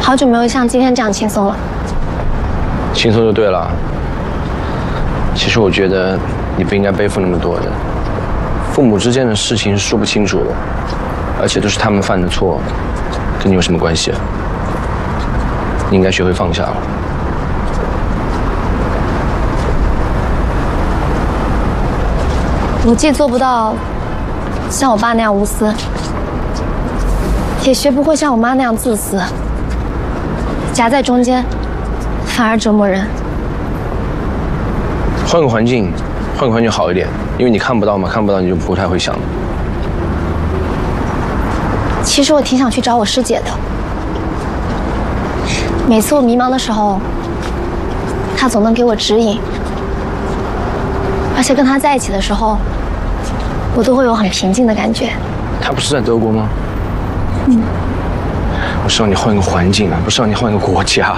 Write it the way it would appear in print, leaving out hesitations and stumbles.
好久没有像今天这样轻松了。 轻松就对了。其实我觉得你不应该背负那么多的。父母之间的事情是说不清楚的，而且都是他们犯的错，跟你有什么关系啊？你应该学会放下了。 我既做不到像我爸那样无私，也学不会像我妈那样自私，夹在中间，反而折磨人。 换个环境，换个环境好一点，因为你看不到嘛，看不到你就不太会想。 其实我挺想去找我师姐的，每次我迷茫的时候，她总能给我指引，而且跟她在一起的时候，我都会有很平静的感觉。 她不是在德国吗？我是让你换一个环境啊，不是让你换一个国家。